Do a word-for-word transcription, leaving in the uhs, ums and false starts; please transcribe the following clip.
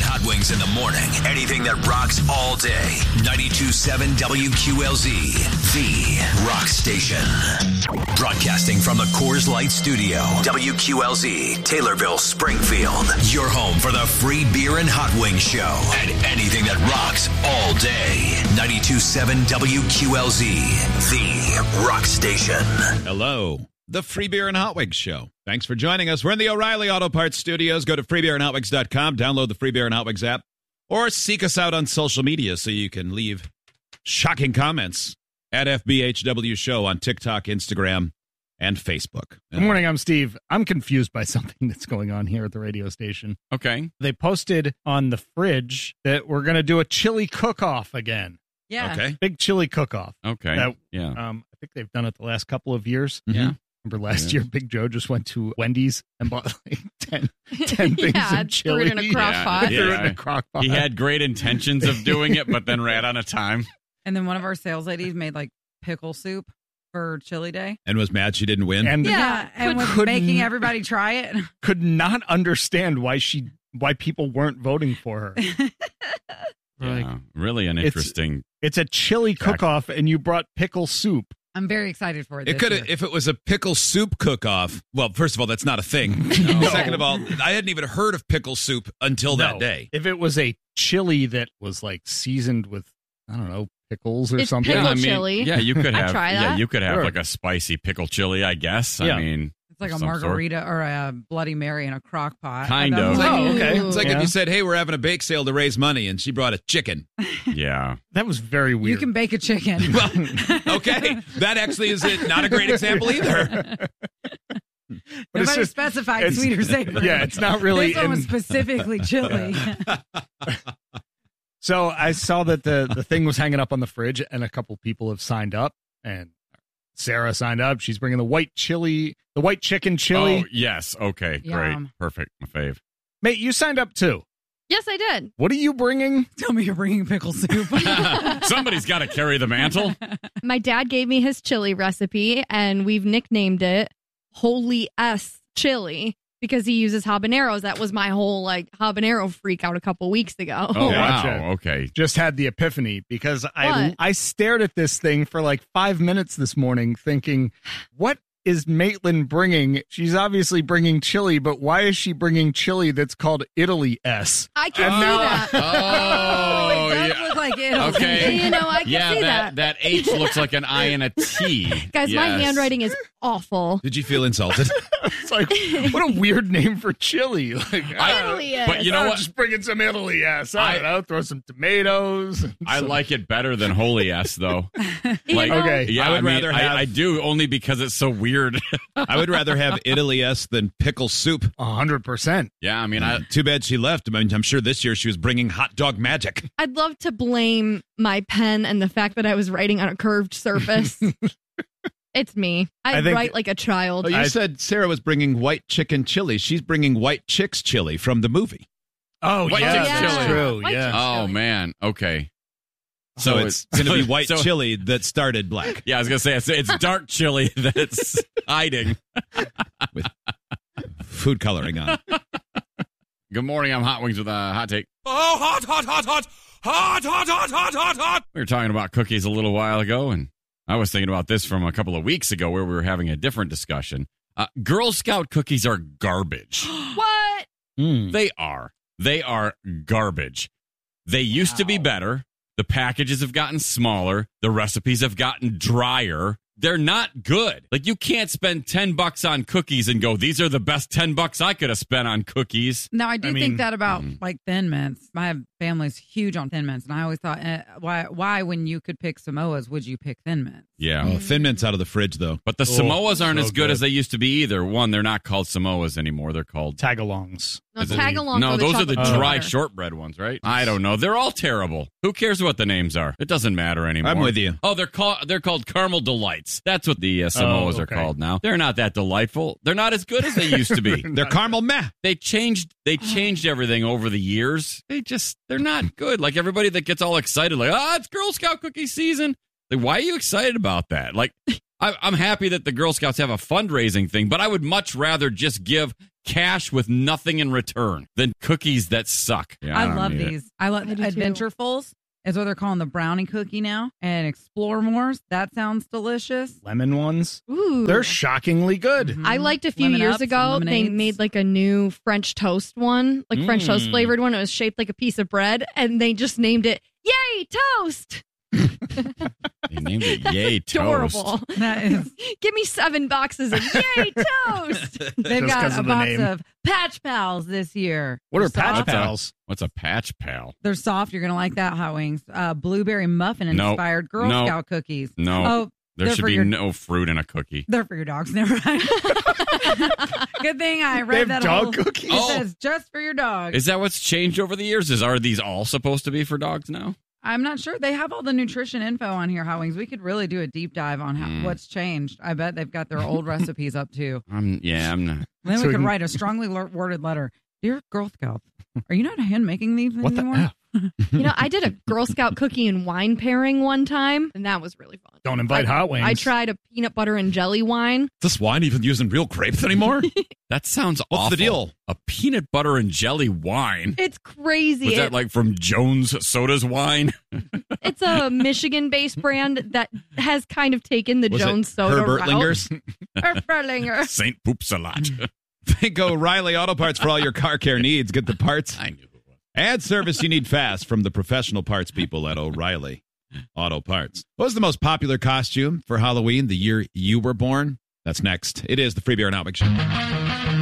Hot Wings in the morning. Anything that rocks all day. ninety-two point seven W Q L Z, the rock station. Broadcasting from the Coors Light Studio. W Q L Z, Taylorville, Springfield. Your home for the free beer and hot wings show. And anything that rocks all day. ninety-two point seven W Q L Z, the rock station. Hello. The Free Beer and Hot Wings Show. Thanks for joining us. We're in the O'Reilly Auto Parts studios. Go to free beer and hot wings dot com, download the Free Beer and Hot Wings app, or seek us out on social media so you can leave shocking comments at F B H W Show on TikTok, Instagram, and Facebook. Good morning, I'm Steve. I'm confused by something that's going on here at the radio station. Okay. They posted on the fridge that we're going to do a chili cook-off again. Yeah. Okay. Big chili cook-off. Okay. That, yeah. Um, I think they've done it the last couple of years. Yeah. Remember last Yeah. year, Big Joe just went to Wendy's and bought like ten, ten things Yeah, of chili. threw it in a crock Yeah. pot. Threw it in Yeah. a crock pot. He had great intentions of doing it, but then ran out of time. And then one of our sales ladies made like pickle soup for chili day. And was mad she didn't win. and Yeah, and was couldn't- making everybody try it. could not understand why she why people weren't voting for her. Like, Yeah. Really an It's- interesting. it's a chili cook-off, and you brought pickle soup. I'm very excited for it. It this could year. have, if it was a pickle soup cook-off. Well, first of all, that's not a thing. No. Second of all, I hadn't even heard of pickle soup until that No. day. If it was a chili that was like seasoned with, I don't know, pickles or It's something. pickle yeah, I mean, chili. Yeah, you could I'd have. try Yeah, that. you could have Sure. like a spicy pickle chili, I guess. Yeah. I mean, It's like a of some sort. margarita or a Bloody Mary in a crock pot. Kind I of. thought it was Oh, like- okay. It's like Yeah. if you said, hey, we're having a bake sale to raise money, and she brought a chicken. Yeah. That was very weird. You can bake a chicken. Well, okay. That actually is it. Not a great example either. But it's Nobody just- specified it's- sweet or savory. Yeah, it's not really. This one was in- specifically chili. so I saw that the, the thing was hanging up on the fridge, and a couple people have signed up. And Sarah signed up. She's bringing the white chili, the white chicken chili. Oh, yes. Okay. Great. Yum. Perfect. My fave. Mate, you signed up too. Yes, I did. What are you bringing? Tell me you're bringing pickle soup. Somebody's got to carry the mantle. My dad gave me his chili recipe, and we've nicknamed it Holy S Chili because he uses habaneros. That was my whole like habanero freak out a couple weeks ago. Oh, Gotcha. wow. Okay. Just had the epiphany because I What? I stared at this thing for like five minutes this morning, thinking, what is Maitland bringing? She's obviously bringing chili, but why is she bringing chili that's called Italy S? I can And see now- that. Oh, it does yeah. look like it. Okay. You know, I can yeah, see that, that. that H looks like an I and a T. Guys, my Yes. handwriting is awful. Did you feel insulted? It's like, what a weird name for chili. Like, I don't know. Italy S. But you know Oh, what? Just bringing some Italy S. I, I- don't know. Throw some tomatoes. and I some- like it better than Holy S, though. You Like, know, Okay. Yeah, I would I, mean, rather I, have- I do only because it's so weird. I would rather have Italy S than pickle soup. A hundred percent. yeah, I mean, I, Too bad she left. I mean, I'm sure this year she was bringing hot dog magic. I'd love to blame my pen and the fact that I was writing on a curved surface. It's me. I, I think- write like a child. Oh, you I- said Sarah was bringing white chicken chili. She's bringing white chicks chili from the movie. Oh, White yeah, chicks that's chili. true. White yeah. chicks. oh chili. man, okay. So, it's going to be white so- chili that started black. Yeah, I was gonna say it's, it's dark chili that's hiding. Food coloring on. Good morning, I'm Hot Wings with a hot take. Oh, hot, hot, hot, hot, hot, hot, hot, hot, hot, hot. We were talking about cookies a little while ago, and I was thinking about this from a couple of weeks ago where we were having a different discussion. Uh, Girl Scout cookies are garbage. What? Mm. They are. They are garbage. They used to be better. The packages have gotten smaller. The recipes have gotten drier. They're not good. Like, you can't spend ten bucks on cookies and go, these are the best ten bucks I could have spent on cookies. Now, I do I mean, think that about mm. like Thin Mints. My family's huge on Thin Mints, and I always thought, eh, why, why, when you could pick Samoas, would you pick Thin Mints? Yeah. Oh, Thin Mint's out of the fridge, though. But the Oh, Samoas aren't so as good, good. as they used to be either. One, they're not called Samoas anymore. They're called... Tagalongs. No, Is it- tag along. No, for those are the chocolate dry butter. shortbread ones, right? I don't know. They're all terrible. Who cares what the names are? It doesn't matter anymore. I'm with you. Oh, they're called they're called caramel delights. That's what the uh, Samoas Oh, are okay. called now. They're not that delightful. They're not as good as they used to be. They're caramel meh. They changed they changed everything over the years. They just they're not good. Like everybody that gets all excited like, "Ah, it's Girl Scout cookie season." Like, why are you excited about that? Like, I, I'm happy that the Girl Scouts have a fundraising thing, but I would much rather just give cash with nothing in return than cookies that suck. Yeah, I, don't love need it. these. I love I do too. Adventurefuls is what they're calling the brownie cookie now, and Explore More's. That sounds delicious. Lemon ones. Ooh. They're shockingly good. Mhm. I liked a few Lemon years Ups and ago, they lemonades. made like a new French toast one, like French toast Mm. flavored one. It was shaped like a piece of bread, and they just named it Yay Toast. They named it Yay Toast. Adorable. That is. Give me seven boxes of Yay Toast. They've Just got 'cause a of the box name. of Patch Pals this year. What are They're Patch soft. Pals? What's a Patch Pal? They're soft. You're gonna like that, Hot Wings. Uh, blueberry muffin Nope. inspired Girl Nope. Scout cookies. No. Oh, There they're should for be your- no fruit in a cookie. They're for your dogs. Never mind. Good thing I They read have that dog whole. cookies? It Oh. says just for your dog. Is that what's changed over the years? Is Are these all supposed to be for dogs now? I'm not sure. They have all the nutrition info on here, Hot Wings. We could really do a deep dive on how, Mm. what's changed. I bet they've got their old recipes up too. I'm, yeah, I'm not. Then So we we could can- write a strongly le- worded letter. Dear Girl Scouts, are you not hand making these What the anymore? F? You know, I did a Girl Scout cookie and wine pairing one time, and that was really fun. Don't invite Hot Wings. I tried a peanut butter and jelly wine. This wine even using real grapes anymore? That sounds What's awful. the deal? A peanut butter and jelly wine. It's crazy. Was It- that like from Jones Soda's wine? it's a Michigan-based brand that has kind of taken the Was Jones it soda Herbert route. Lingers? Herbertlinger. Saint Poops a lot. Think O'Reilly Auto Parts for all your car care needs. Get the parts I knew it was. and service you need fast from the professional parts people at O'Reilly Auto Parts. What was the most popular costume for Halloween the year you were born? That's next. It is the Free Beer and Hot Wings Show.